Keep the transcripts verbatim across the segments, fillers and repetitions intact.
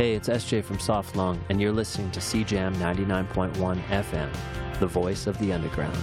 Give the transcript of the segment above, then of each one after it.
Hey, it's S J from Soft Lung, and you're listening to C J A M ninety-nine point one F M, the voice of the underground.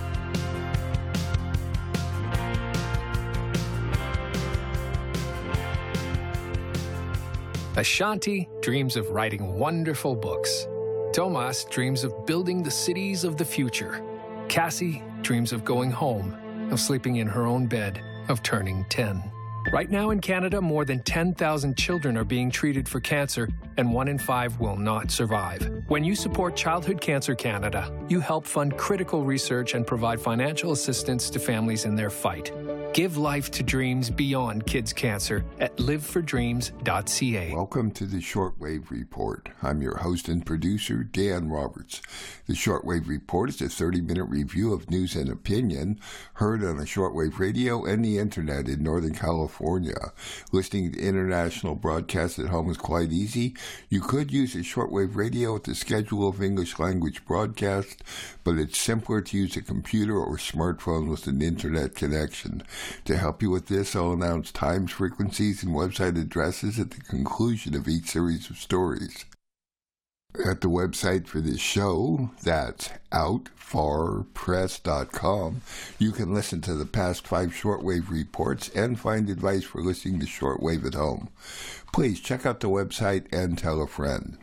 Ashanti dreams of writing wonderful books. Tomas dreams of building the cities of the future. Cassie dreams of going home, of sleeping in her own bed, of turning ten. Right now in Canada, more than ten thousand children are being treated for cancer, and one in five will not survive. When you support Childhood Cancer Canada, you help fund critical research and provide financial assistance to families in their fight. Give life to dreams beyond kids' cancer at live for dreams dot c a. Welcome to the Shortwave Report. I'm your host and producer, Dan Roberts. The Shortwave Report is a thirty-minute review of news and opinion heard on a shortwave radio and the internet in Northern California. Listening to international broadcasts at home is quite easy. You could use a shortwave radio with a schedule of English language broadcasts, but it's simpler to use a computer or smartphone with an internet connection. To help you with this, I'll announce times, frequencies, and website addresses at the conclusion of each series of stories. At the website for this show, that's out far press dot com, you can listen to the past five shortwave reports and find advice for listening to shortwave at home. Please check out the website and tell a friend.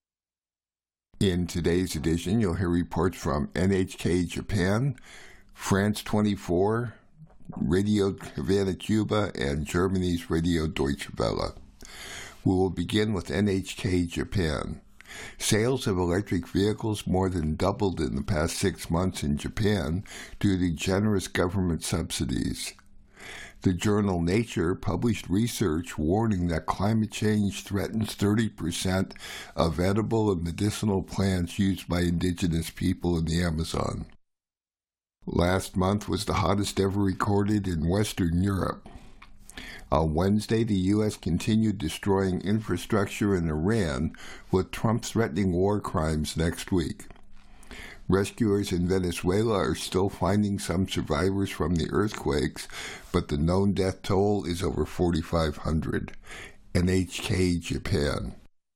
In today's edition, you'll hear reports from N H K Japan, France twenty-four, Radio Havana, Cuba, and Germany's Radio Deutsche Welle. We will begin with N H K Japan. Sales of electric vehicles more than doubled in the past six months in Japan due to generous government subsidies. The journal Nature published research warning that climate change threatens thirty percent of edible and medicinal plants used by indigenous people in the Amazon. Last month was the hottest ever recorded in Western Europe. On Wednesday, the U S continued destroying infrastructure in Iran, with Trump threatening war crimes next week. Rescuers in Venezuela are still finding some survivors from the earthquakes, but the known death toll is over forty-five hundred. N H K Japan.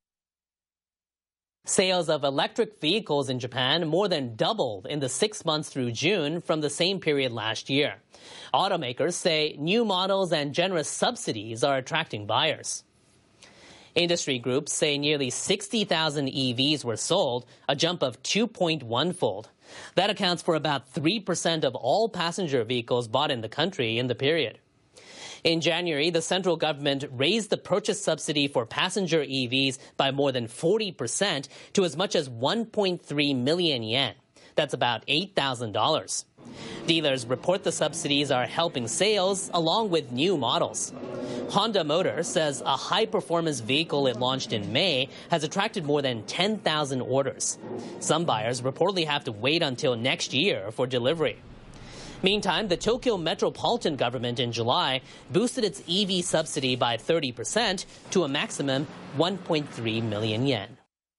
Sales of electric vehicles in Japan more than doubled in the six months through June from the same period last year. Automakers say new models and generous subsidies are attracting buyers. Industry groups say nearly sixty thousand E Vs were sold, a jump of two point one fold. That accounts for about three percent of all passenger vehicles bought in the country in the period. In January, the central government raised the purchase subsidy for passenger E Vs by more than forty percent to as much as one point three million yen. That's about eight thousand dollars. Dealers report the subsidies are helping sales along with new models. Honda Motor says a high-performance vehicle it launched in May has attracted more than ten thousand orders. Some buyers reportedly have to wait until next year for delivery. Meantime, the Tokyo metropolitan government in July boosted its E V subsidy by thirty percent to a maximum one point three million yen.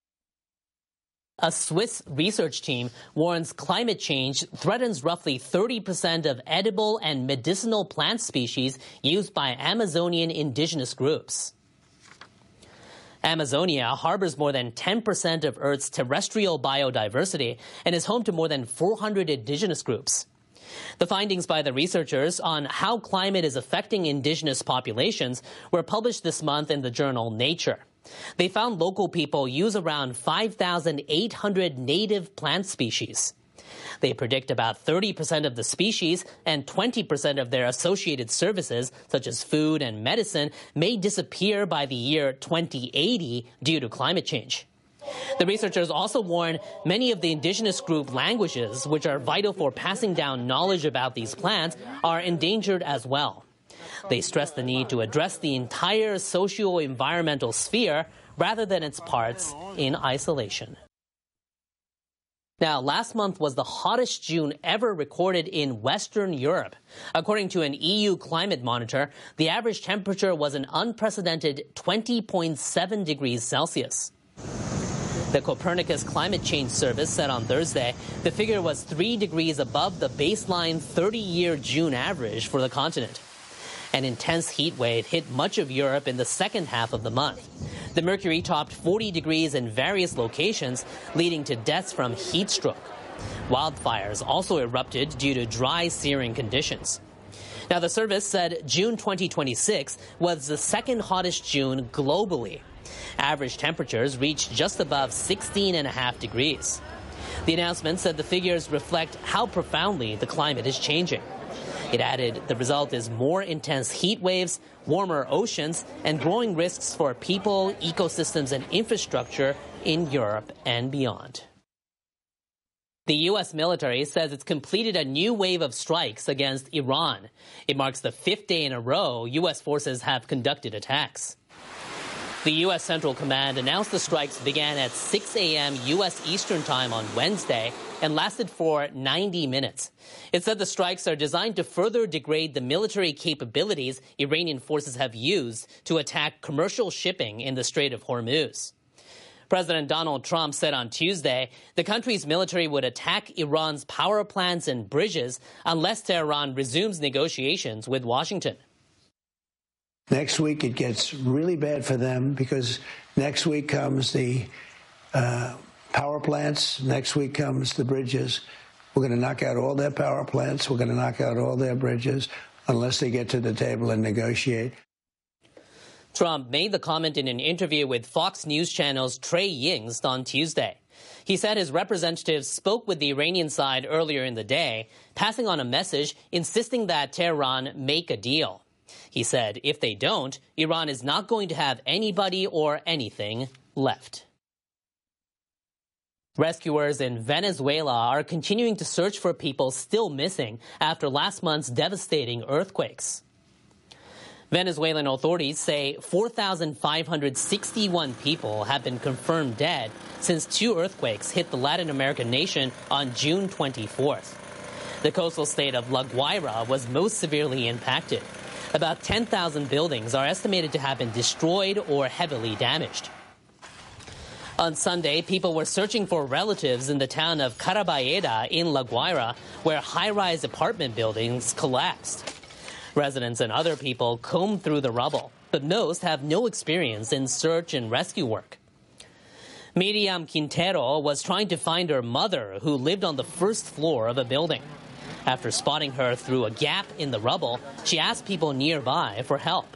A Swiss research team warns climate change threatens roughly thirty percent of edible and medicinal plant species used by Amazonian indigenous groups. Amazonia harbors more than ten percent of Earth's terrestrial biodiversity and is home to more than four hundred indigenous groups. The findings by the researchers on how climate is affecting indigenous populations were published this month in the journal Nature. They found local people use around five thousand eight hundred native plant species. They predict about thirty percent of the species and twenty percent of their associated services, such as food and medicine, may disappear by the year twenty eighty due to climate change. The researchers also warn many of the indigenous group languages, which are vital for passing down knowledge about these plants, are endangered as well. They stress the need to address the entire socio-environmental sphere rather than its parts in isolation. Now, last month was the hottest June ever recorded in Western Europe. According to an E U climate monitor, the average temperature was an unprecedented twenty point seven degrees Celsius. The Copernicus Climate Change Service said on Thursday the figure was three degrees above the baseline thirty-year June average for the continent. An intense heat wave hit much of Europe in the second half of the month. The mercury topped forty degrees in various locations, leading to deaths from heat stroke. Wildfires also erupted due to dry, searing conditions. Now, the service said June twenty twenty-six was the second hottest June globally. Average temperatures reached just above sixteen and a half degrees. The announcement said the figures reflect how profoundly the climate is changing. It added the result is more intense heat waves, warmer oceans, and growing risks for people, ecosystems, and infrastructure in Europe and beyond. The U S military says it's completed a new wave of strikes against Iran. It marks the fifth day in a row U S forces have conducted attacks. The U S Central Command announced the strikes began at six a.m. U S Eastern Time on Wednesday and lasted for ninety minutes. It said the strikes are designed to further degrade the military capabilities Iranian forces have used to attack commercial shipping in the Strait of Hormuz. President Donald Trump said on Tuesday the country's military would attack Iran's power plants and bridges unless Tehran resumes negotiations with Washington. Next week it gets really bad for them because next week comes the uh, power plants. Next week comes the bridges. We're going to knock out all their power plants. We're going to knock out all their bridges unless they get to the table and negotiate. Trump made the comment in an interview with Fox News Channel's Trey Yingst on Tuesday. He said his representatives spoke with the Iranian side earlier in the day, passing on a message insisting that Tehran make a deal. He said if they don't, Iran is not going to have anybody or anything left. Rescuers in Venezuela are continuing to search for people still missing after last month's devastating earthquakes. Venezuelan authorities say four thousand five hundred sixty-one people have been confirmed dead since two earthquakes hit the Latin American nation on June twenty-fourth. The coastal state of La Guaira was most severely impacted. About ten thousand buildings are estimated to have been destroyed or heavily damaged. On Sunday, people were searching for relatives in the town of Carabayeda in La Guaira, where high-rise apartment buildings collapsed. Residents and other people combed through the rubble, but most have no experience in search and rescue work. Miriam Quintero was trying to find her mother, who lived on the first floor of a building. After spotting her through a gap in the rubble, she asked people nearby for help.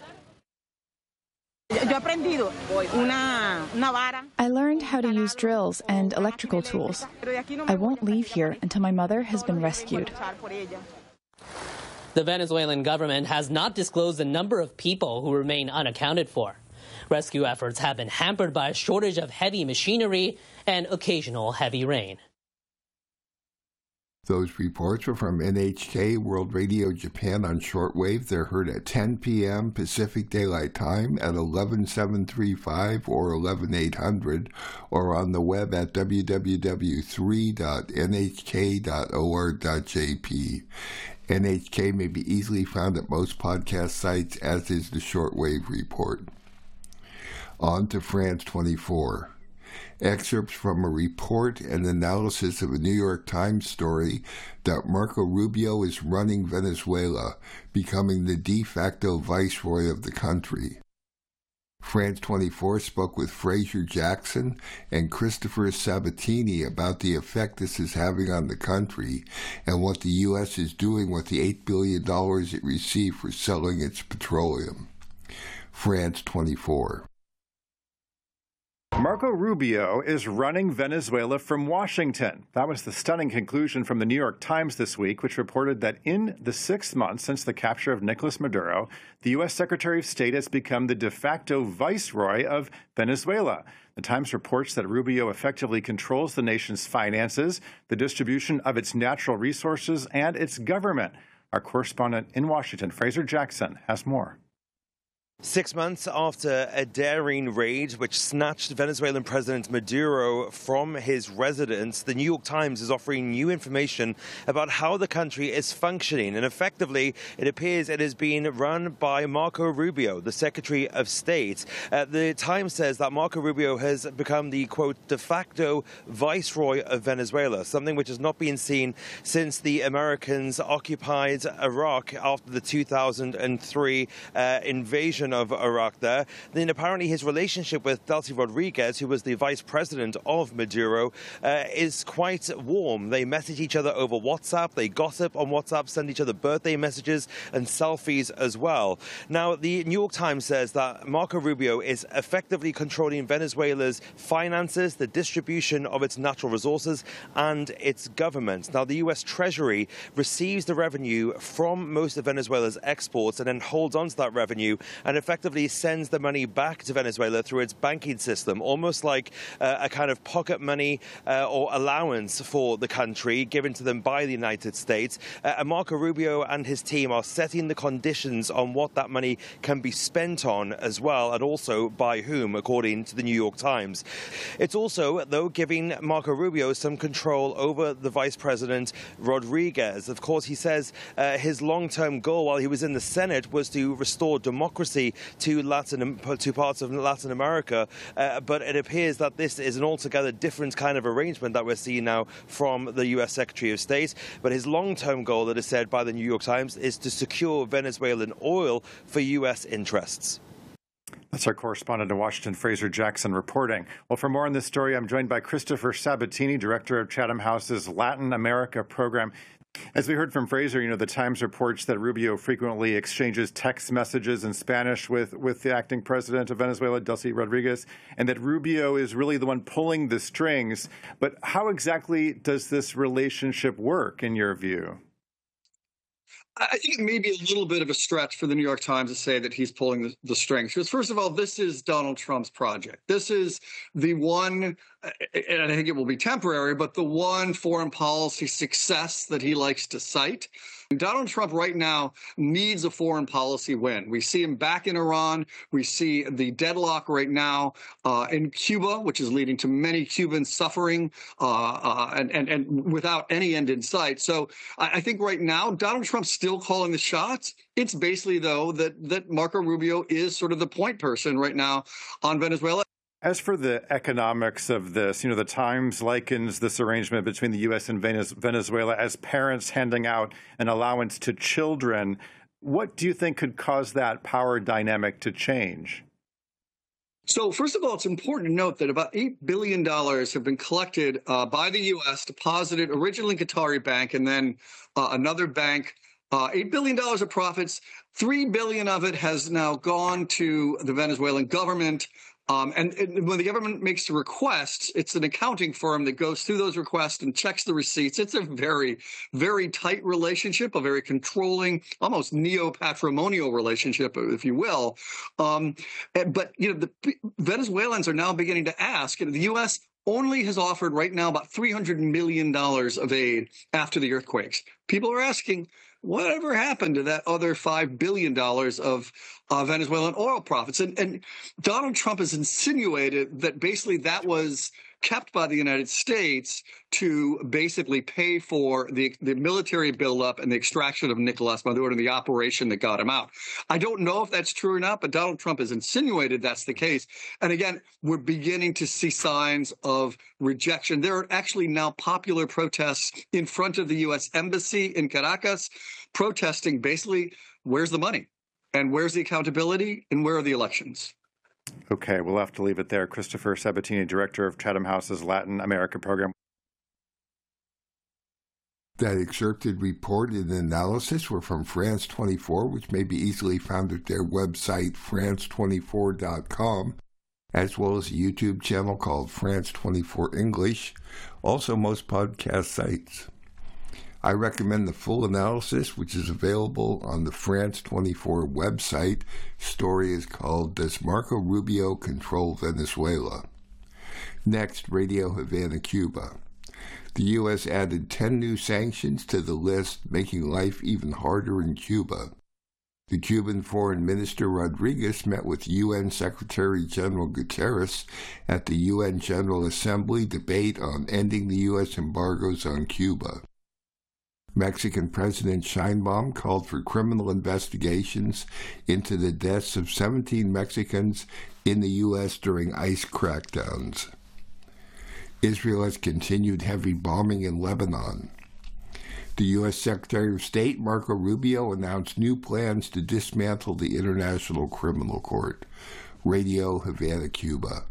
I learned how to use drills and electrical tools. I won't leave here until my mother has been rescued. The Venezuelan government has not disclosed the number of people who remain unaccounted for. Rescue efforts have been hampered by a shortage of heavy machinery and occasional heavy rain. Those reports are from N H K World Radio Japan on shortwave. They're heard at ten p.m. Pacific Daylight Time at eleven seven thirty-five or eleven eight hundred, or on the web at w w w three dot n h k dot org dot j p. N H K may be easily found at most podcast sites, as is the Shortwave Report. On to France twenty-four. Excerpts from a report and analysis of a New York Times story that Marco Rubio is running Venezuela, becoming the de facto viceroy of the country. France twenty-four spoke with Fraser Jackson and Christopher Sabatini about the effect this is having on the country and what the U S is doing with the eight billion dollars it received for selling its petroleum. France twenty-four. Marco Rubio is running Venezuela from Washington. That was the stunning conclusion from the New York Times this week, which reported that in the six months since the capture of Nicolas Maduro, the U S Secretary of State has become the de facto viceroy of Venezuela. The Times reports that Rubio effectively controls the nation's finances, the distribution of its natural resources, and its government. Our correspondent in Washington, Fraser Jackson, has more. Six months after a daring raid which snatched Venezuelan President Maduro from his residence, the New York Times is offering new information about how the country is functioning. And effectively, it appears it is being run by Marco Rubio, the Secretary of State. Uh, the Times says that Marco Rubio has become the, quote, de facto viceroy of Venezuela, something which has not been seen since the Americans occupied Iraq after the two thousand three uh, invasion veteran of Iraq there, then apparently his relationship with Delcy Rodriguez, who was the vice president of Maduro, uh, is quite warm. They message each other over WhatsApp, they gossip on WhatsApp, send each other birthday messages and selfies as well. Now, the New York Times says that Marco Rubio is effectively controlling Venezuela's finances, the distribution of its natural resources, and its government. Now, the U S Treasury receives the revenue from most of Venezuela's exports and then holds on to that revenue and effectively sends the money back to Venezuela through its banking system, almost like uh, a kind of pocket money uh, or allowance for the country given to them by the United States. Uh, and Marco Rubio and his team are setting the conditions on what that money can be spent on as well, and also by whom, according to the New York Times. It's also, though, giving Marco Rubio some control over the vice president, Rodriguez. Of course, he says uh, his long-term goal while he was in the Senate was to restore democracy to Latin to parts of Latin America, uh, but it appears that this is an altogether different kind of arrangement that we're seeing now from the U S Secretary of State. But his long-term goal, that is said by the New York Times, is to secure Venezuelan oil for U S interests. That's our correspondent in Washington, Fraser Jackson, reporting. Well, for more on this story, I'm joined by Christopher Sabatini, director of Chatham House's Latin America program. As we heard from Fraser, you know, the Times reports that Rubio frequently exchanges text messages in Spanish with, with the acting president of Venezuela, Delcy Rodriguez, and that Rubio is really the one pulling the strings. But how exactly does this relationship work, in your view? I think it may be a little bit of a stretch for the New York Times to say that he's pulling the, the strings. Because first of all, this is Donald Trump's project. This is the one, and I think it will be temporary, but the one foreign policy success that he likes to cite. Donald Trump right now needs a foreign policy win. We see him back in Iran. We see the deadlock right now uh, in Cuba, which is leading to many Cubans suffering uh, uh, and, and, and without any end in sight. So I, I think right now Donald Trump's still calling the shots. It's basically, though, that, that Marco Rubio is sort of the point person right now on Venezuela. As for the economics of this, you know, the Times likens this arrangement between the U S and Venezuela as parents handing out an allowance to children. What do you think could cause that power dynamic to change? So, first of all, it's important to note that about eight billion dollars have been collected uh, by the U S, deposited originally in Qatari Bank and then uh, another bank. Uh, eight billion dollars of profits, three billion dollars of it has now gone to the Venezuelan government. Um, and, and when the government makes requests, it's an accounting firm that goes through those requests and checks the receipts. It's a very, very tight relationship, a very controlling, almost neo-patrimonial relationship, if you will. Um, but, you know, the Venezuelans are now beginning to ask, and the U S only has offered right now about three hundred million dollars of aid after the earthquakes. People are asking, whatever happened to that other five billion dollars of uh, Venezuelan oil profits? And, and Donald Trump has insinuated that basically that was kept by the United States to basically pay for the, the military buildup and the extraction of Nicolas Maduro and the operation that got him out. I don't know if that's true or not, but Donald Trump has insinuated that's the case. And again, we're beginning to see signs of rejection. There are actually now popular protests in front of the U S Embassy in Caracas, protesting basically, where's the money? And where's the accountability? And where are the elections? Okay, we'll have to leave it there. Christopher Sabatini, director of Chatham House's Latin America program. That excerpted report and analysis were from France twenty-four, which may be easily found at their website, france twenty-four dot com, as well as a YouTube channel called France twenty-four English, also most podcast sites. I recommend the full analysis, which is available on the France twenty-four website. Story is called, Does Marco Rubio Control Venezuela? Next, Radio Havana, Cuba. The U S added ten new sanctions to the list, making life even harder in Cuba. The Cuban Foreign Minister Rodriguez met with U N Secretary General Guterres at the U N General Assembly debate on ending the U S embargoes on Cuba. Mexican President Sheinbaum called for criminal investigations into the deaths of seventeen Mexicans in the U S during ICE crackdowns. Israel has continued heavy bombing in Lebanon. The U S Secretary of State, Marco Rubio, announced new plans to dismantle the International Criminal Court. Radio Havana, Cuba.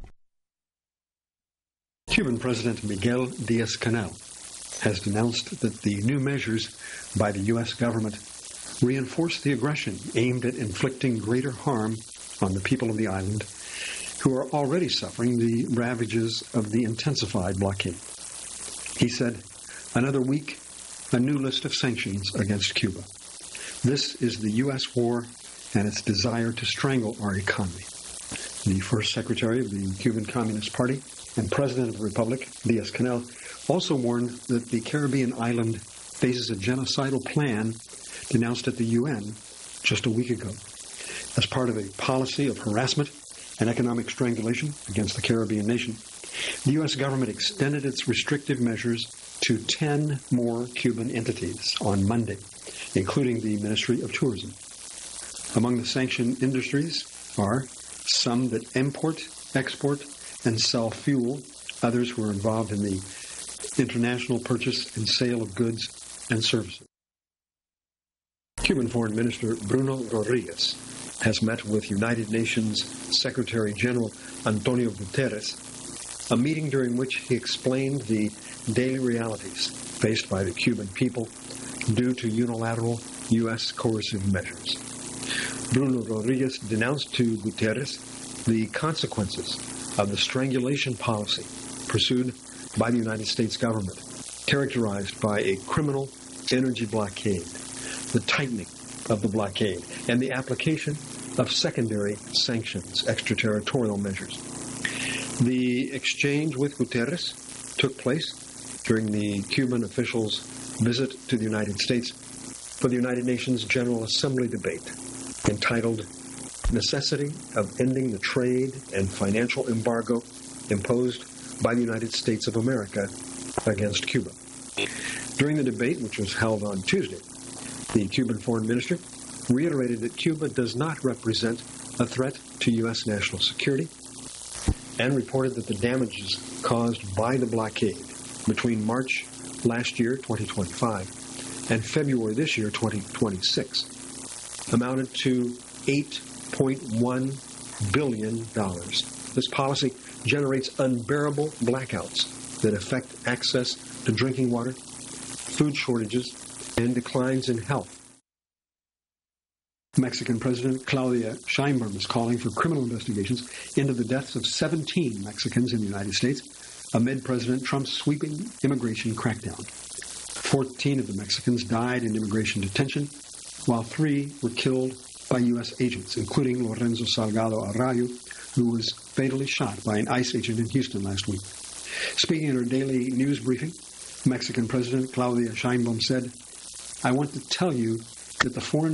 Cuban President Miguel Diaz-Canel has denounced that the new measures by the U S government reinforce the aggression aimed at inflicting greater harm on the people of the island, who are already suffering the ravages of the intensified blockade. He said, "Another week, a new list of sanctions against Cuba. This is the U S war and its desire to strangle our economy." The first secretary of the Cuban Communist Party and president of the Republic, Diaz-Canel, also warned that the Caribbean island faces a genocidal plan denounced at the U N just a week ago. As part of a policy of harassment and economic strangulation against the Caribbean nation, the U S government extended its restrictive measures to ten more Cuban entities on Monday, including the Ministry of Tourism. Among the sanctioned industries are some that import, export, and sell fuel, others who are involved in the international purchase and sale of goods and services. Cuban Foreign Minister Bruno Rodriguez has met with United Nations Secretary General Antonio Guterres, a meeting during which he explained the daily realities faced by the Cuban people due to unilateral U S coercive measures. Bruno Rodriguez denounced to Guterres the consequences of the strangulation policy pursued by the United States government, characterized by a criminal energy blockade, the tightening of the blockade, and the application of secondary sanctions, extraterritorial measures. The exchange with Guterres took place during the Cuban officials' visit to the United States for the United Nations General Assembly debate entitled Necessity of Ending the Trade and Financial Embargo Imposed by the United States of America against Cuba. During the debate, which was held on Tuesday, the Cuban foreign minister reiterated that Cuba does not represent a threat to U S national security and reported that the damages caused by the blockade between March last year, twenty twenty-five, and February this year, twenty twenty-six, amounted to eight point one billion dollars. This policy generates unbearable blackouts that affect access to drinking water, food shortages, and declines in health. Mexican President Claudia Sheinbaum is calling for criminal investigations into the deaths of seventeen Mexicans in the United States amid President Trump's sweeping immigration crackdown. fourteen of the Mexicans died in immigration detention, while three were killed by U S agents, including Lorenzo Salgado Arroyo, who was fatally shot by an ICE agent in Houston last week. Speaking at her daily news briefing, Mexican President Claudia Sheinbaum said, "I want to tell you that the foreign